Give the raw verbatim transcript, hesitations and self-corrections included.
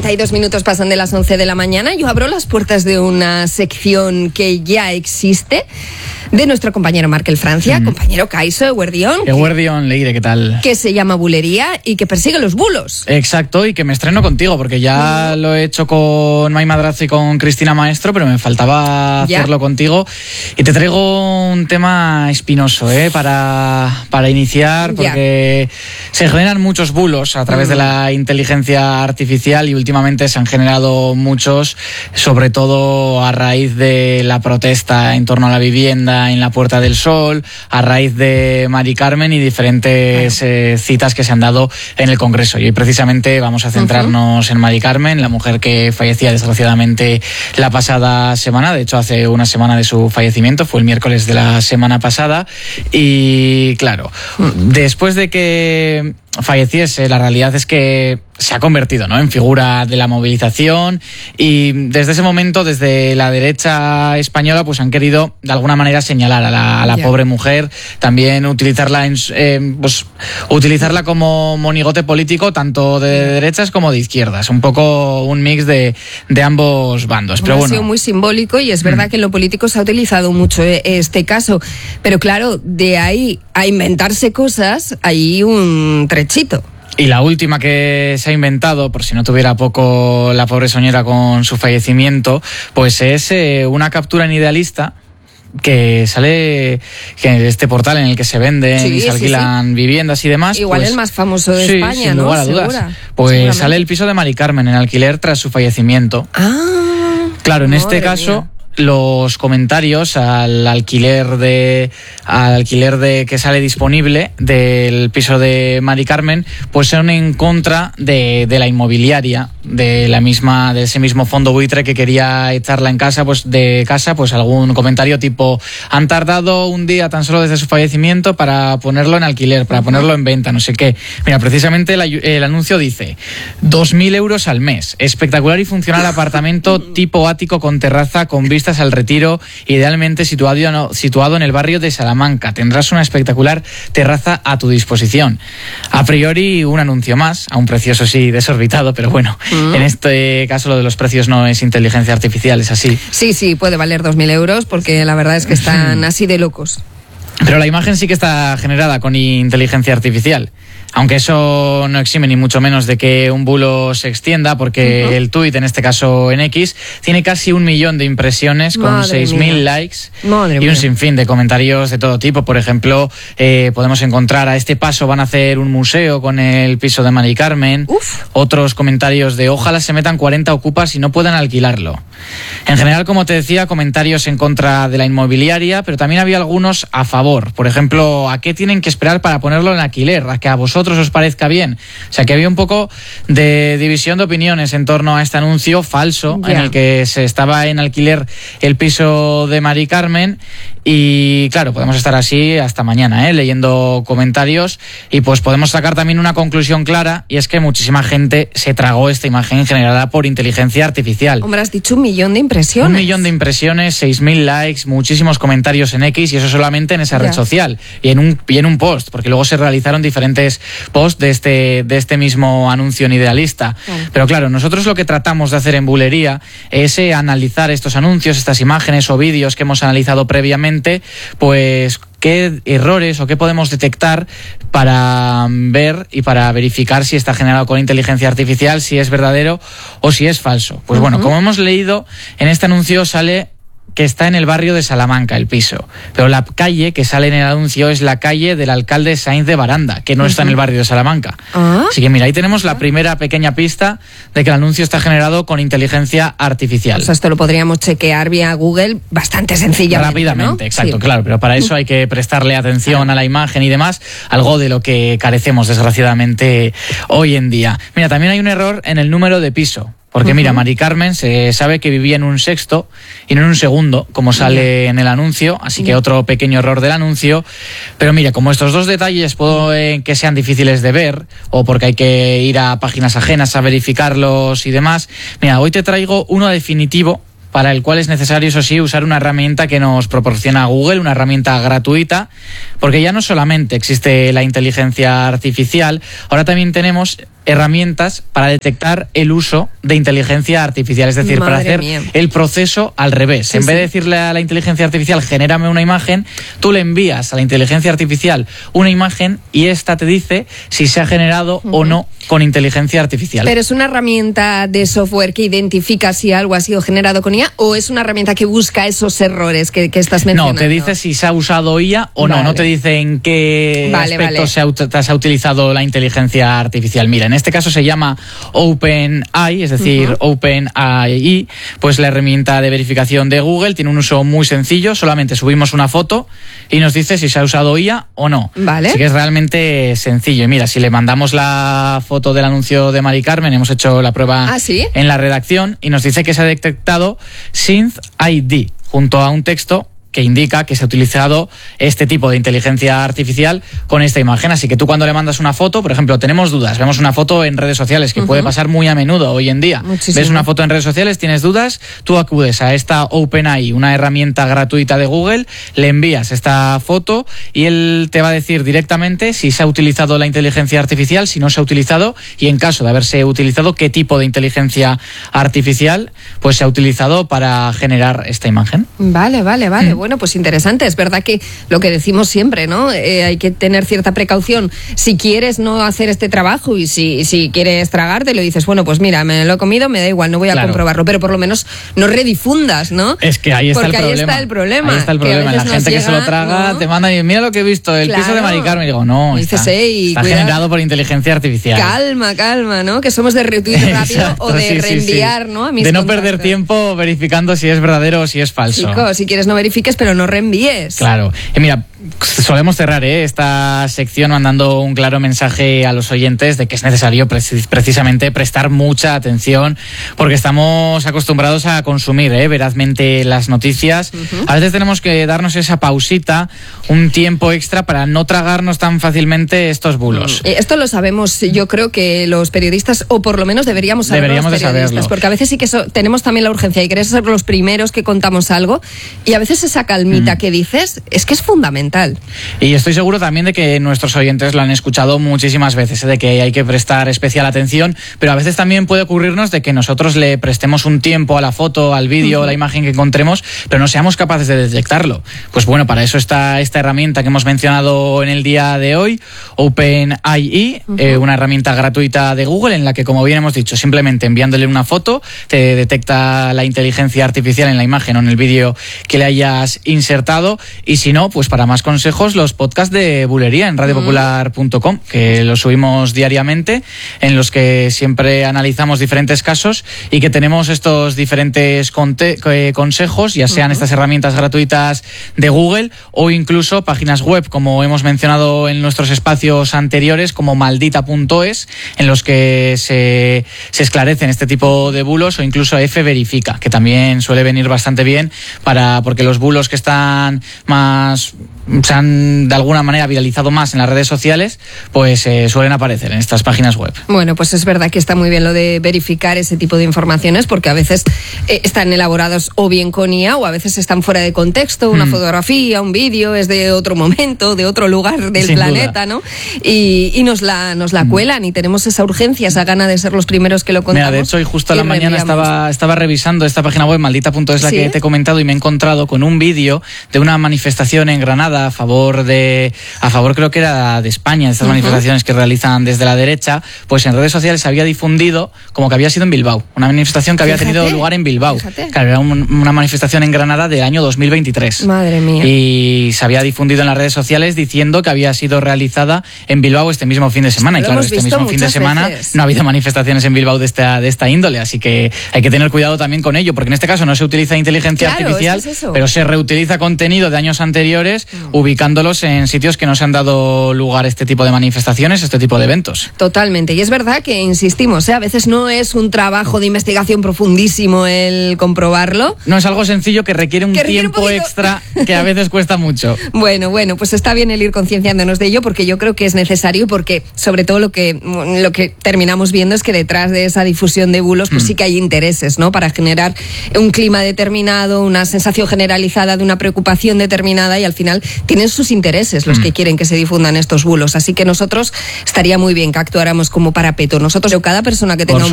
treinta y dos minutos pasan de las once de la mañana. Yo abro las puertas de una sección que ya existe, de nuestro compañero Markel Francia, mm. compañero Kaiso Eguerdión. Eguerdión, Leire, ¿qué tal? Que se llama Bulería y que persigue los bulos. Exacto, y que me estreno contigo, porque ya mm. lo he hecho con May Madrazo y con Cristina Maestro, pero me faltaba ¿Ya? hacerlo contigo. Y te traigo un tema espinoso, ¿eh? Para, para iniciar, porque ya. se generan muchos bulos a través mm. de la inteligencia artificial y últimamente se han generado muchos, sobre todo a raíz de la protesta en torno a la vivienda en la Puerta del Sol, a raíz de Mari Carmen y diferentes eh, citas que se han dado en el Congreso. Y hoy precisamente vamos a centrarnos uh-huh. en Mari Carmen, la mujer que fallecía desgraciadamente la pasada semana. De hecho, hace una semana de su fallecimiento, fue el miércoles de la semana pasada. Y claro, uh-huh. después de que falleciese, la realidad es que se ha convertido, ¿no?, en figura de la movilización, y desde ese momento, desde la derecha española, pues han querido de alguna manera señalar a la, a la yeah. pobre mujer, también utilizarla en, eh, pues, utilizarla como monigote político, tanto de derechas como de izquierdas, un poco un mix de, de ambos bandos. Pero ha bueno, sido muy simbólico y es verdad mm. que en lo político se ha utilizado mucho este caso, pero claro, de ahí a inventarse cosas hay un trechito. Y la última que se ha inventado, por si no tuviera poco la pobre señora con su fallecimiento, pues es eh, una captura en Idealista que sale en este portal en el que se venden sí, y se alquilan sí, sí. viviendas y demás. Igual pues, el más famoso de sí, España, sin ¿no? lugar a dudas. Pues sale el piso de Mari Carmen en alquiler tras su fallecimiento. Ah, claro, en este caso mía. los comentarios al alquiler de al alquiler de que sale disponible del piso de Mari Carmen, pues son en contra de, de la inmobiliaria, de la misma, de ese mismo fondo buitre que quería echarla en casa, pues de casa, pues algún comentario tipo: han tardado un día tan solo desde su fallecimiento para ponerlo en alquiler, para ponerlo en venta, no sé qué. Mira, precisamente el, el anuncio dice: dos mil euros al mes, espectacular y funcional apartamento tipo ático con terraza con vistas al Retiro, idealmente situado, situado en el barrio de Salamanca. Tendrás una espectacular terraza a tu disposición. A priori, un anuncio más, a un precio, eso sí, desorbitado, pero bueno, mm. en este caso lo de los precios no es inteligencia artificial, es así. Sí, sí, puede valer dos mil euros, porque la verdad es que están así de locos. Pero la imagen sí que está generada con inteligencia artificial. Aunque eso no exime ni mucho menos de que un bulo se extienda, porque uh-huh. el tuit, en este caso en X, tiene casi un millón de impresiones con seis mil likes Madre y un mía. sinfín de comentarios de todo tipo. Por ejemplo, eh, podemos encontrar: a este paso van a hacer un museo con el piso de Mari Carmen. Uf. Otros comentarios de: ojalá se metan cuarenta ocupas y no puedan alquilarlo. En general, como te decía, comentarios en contra de la inmobiliaria, pero también había algunos a favor. Por ejemplo, ¿a qué tienen que esperar para ponerlo en alquiler? ¿A que a vosotros os parezca bien? O sea, que había un poco de división de opiniones en torno a este anuncio falso yeah. en el que se estaba en alquiler el piso de Mari Carmen. Y claro, podemos estar así hasta mañana, ¿eh? leyendo comentarios, y pues podemos sacar también una conclusión clara, y es que muchísima gente se tragó esta imagen generada por inteligencia artificial. Hombre, has dicho un millón de impresiones. Un millón de impresiones, seis mil likes, muchísimos comentarios en X, y eso solamente en esa yeah. red social y en un y en un post, porque luego se realizaron diferentes post de este, de este mismo anuncio en Idealista. Claro. Pero claro, nosotros lo que tratamos de hacer en Bulería es eh, analizar estos anuncios, estas imágenes o vídeos que hemos analizado previamente, pues qué errores o qué podemos detectar para ver y para verificar si está generado con inteligencia artificial, si es verdadero o si es falso. Pues uh-huh. bueno, como hemos leído, en este anuncio sale que está en el barrio de Salamanca, el piso. Pero la calle que sale en el anuncio es la calle del alcalde Sainz de Baranda, que no uh-huh. está en el barrio de Salamanca. Uh-huh. Así que mira, ahí tenemos la primera pequeña pista de que el anuncio está generado con inteligencia artificial. O sea, esto lo podríamos chequear vía Google bastante sencillamente, rápidamente, ¿no? exacto, sí. claro, pero para eso hay que prestarle atención a la imagen y demás, algo de lo que carecemos desgraciadamente hoy en día. Mira, también hay un error en el número de piso. Porque uh-huh. mira, Mari Carmen se sabe que vivía en un sexto y no en un segundo, como sale uh-huh. en el anuncio, así uh-huh. que otro pequeño error del anuncio. Pero mira, como estos dos detalles puedo eh, que sean difíciles de ver, o porque hay que ir a páginas ajenas a verificarlos y demás, mira, hoy te traigo uno definitivo, para el cual es necesario, eso sí, usar una herramienta que nos proporciona Google, una herramienta gratuita, porque ya no solamente existe la inteligencia artificial, ahora también tenemos herramientas para detectar el uso de inteligencia artificial, es decir, Madre para hacer mía. el proceso al revés. Sí, en vez sí. de decirle a la inteligencia artificial, genérame una imagen, tú le envías a la inteligencia artificial una imagen y esta te dice si se ha generado uh-huh. o no con inteligencia artificial. ¿Pero es una herramienta de software que identifica si algo ha sido generado con I A o es una herramienta que busca esos errores que, que estás mencionando? No, te dice si se ha usado I A o vale. no, no te dice en qué vale, aspecto vale. se, ha, se ha utilizado la inteligencia artificial. Mira, en este caso se llama OpenAI, es decir, uh-huh. OpenAI, pues la herramienta de verificación de Google tiene un uso muy sencillo, solamente subimos una foto y nos dice si se ha usado I A o no. Vale. Así que es realmente sencillo. Y mira, si le mandamos la foto del anuncio de Mari Carmen, hemos hecho la prueba ¿Ah, sí? en la redacción y nos dice que se ha detectado Synth I D junto a un texto que indica que se ha utilizado este tipo de inteligencia artificial con esta imagen. Así que tú cuando le mandas una foto, por ejemplo, tenemos dudas, vemos una foto en redes sociales, que uh-huh. puede pasar muy a menudo hoy en día. Muchísimo. Ves una foto en redes sociales, tienes dudas, tú acudes a esta OpenAI, una herramienta gratuita de Google, le envías esta foto y él te va a decir directamente si se ha utilizado la inteligencia artificial, si no se ha utilizado y en caso de haberse utilizado, qué tipo de inteligencia artificial pues se ha utilizado para generar esta imagen. Vale, vale, vale. Mm. Bueno, pues interesante. Es verdad que lo que decimos siempre, ¿no? Eh, hay que tener cierta precaución. Si quieres no hacer este trabajo y si, si quieres tragarte, lo dices, bueno, pues mira, me lo he comido, me da igual, no voy a claro. comprobarlo, pero por lo menos no redifundas, ¿no? Es que ahí está Porque el problema. Ahí está el problema. Ahí está el problema. La gente llega, que se lo traga, ¿no? te manda y mira lo que he visto, el claro. piso de Mari Carmen. Y digo, no, dices, está, hey, está generado por inteligencia artificial. Calma, calma, ¿no? Que somos de retweet rápido Exacto, o de sí, reenviar, sí, sí. ¿no? A mis de no contactos. perder tiempo verificando si es verdadero o si es falso. Chicos, si quieres no verifiques, pero no reenvíes. Claro. Y mira, solemos cerrar ¿eh? esta sección mandando un claro mensaje a los oyentes de que es necesario precis- precisamente prestar mucha atención porque estamos acostumbrados a consumir ¿eh? verazmente las noticias. Uh-huh. A veces tenemos que darnos esa pausita, un tiempo extra para no tragarnos tan fácilmente estos bulos. Uh-huh. Esto lo sabemos, yo creo que los periodistas, o por lo menos deberíamos saberlo deberíamos los periodistas, de saberlo. Porque a veces sí que so- tenemos también la urgencia y queremos ser los primeros que contamos algo y a veces esa calmita uh-huh. que dices es que es fundamental. Y estoy seguro también de que nuestros oyentes lo han escuchado muchísimas veces, ¿eh? de que hay que prestar especial atención, pero a veces también puede ocurrirnos de que nosotros le prestemos un tiempo a la foto, al vídeo, uh-huh. a la imagen que encontremos, pero no seamos capaces de detectarlo. Pues bueno, para eso está esta herramienta que hemos mencionado en el día de hoy, OpenAI, uh-huh. eh, una herramienta gratuita de Google en la que, como bien hemos dicho, simplemente enviándole una foto te detecta la inteligencia artificial en la imagen o en el vídeo que le hayas insertado, y si no, pues para más consejos, los podcasts de Bulería en radio popular punto com, que los subimos diariamente, en los que siempre analizamos diferentes casos y que tenemos estos diferentes conte- eh, consejos, ya sean uh-huh. estas herramientas gratuitas de Google o incluso páginas web, como hemos mencionado en nuestros espacios anteriores, como maldita punto es, en los que se, se esclarecen este tipo de bulos, o incluso F Verifica, que también suele venir bastante bien para porque los bulos que están más se han de alguna manera viralizado más en las redes sociales, pues eh, suelen aparecer en estas páginas web. Bueno, pues es verdad que está muy bien lo de verificar ese tipo de informaciones, porque a veces eh, están elaborados o bien con I A o a veces están fuera de contexto, una mm. fotografía, un vídeo, es de otro momento, de otro lugar del Sin planeta, duda. ¿no? Y, y nos la nos la mm. cuelan y tenemos esa urgencia, esa gana de ser los primeros que lo contamos. Mira, de hecho, hoy justo a la mañana estaba, estaba revisando esta página web, maldita punto es, la ¿Sí? que te he comentado, y me he encontrado con un vídeo de una manifestación en Granada a favor de a favor creo que era de España, de estas uh-huh. manifestaciones que realizan desde la derecha, pues en redes sociales se había difundido como que había sido en Bilbao, una manifestación que había Fíjate. tenido lugar en Bilbao. Fíjate. Claro, era un, una manifestación en Granada del año dos mil veintitrés. Madre mía. Y se había difundido en las redes sociales diciendo que había sido realizada en Bilbao este mismo fin de semana. Lo y claro, este mismo fin de semana veces. no ha habido manifestaciones en Bilbao de esta, de esta índole, así que hay que tener cuidado también con ello, porque en este caso no se utiliza inteligencia claro, artificial, es es pero se reutiliza contenido de años anteriores, mm. ubicándolos en sitios que no se han dado lugar a este tipo de manifestaciones, este tipo de eventos. Totalmente, y es verdad que insistimos, ¿eh? a veces no es un trabajo de investigación profundísimo el comprobarlo. No es algo sencillo que requiere un que requiere tiempo un extra que a veces cuesta mucho. Bueno, bueno, pues está bien el ir concienciándonos de ello, porque yo creo que es necesario, porque sobre todo lo que lo que terminamos viendo es que detrás de esa difusión de bulos pues mm. sí que hay intereses, ¿no? Para generar un clima determinado, una sensación generalizada de una preocupación determinada, y al final tienen sus intereses los mm. que quieren que se difundan estos bulos. Así que nosotros estaría muy bien que actuáramos como parapeto. Nosotros, cada persona que tenga un